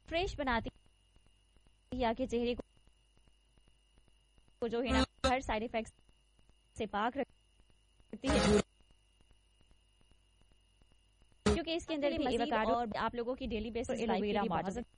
fresh बनाती है, आपके चेहरे को जो है ना हर साइड इफेक्ट से पाक रखती है, क्योंकि इसके अंदर भी मज़ीद और आप लोगों की डेली बेसिस लाइफ के लिए बहुत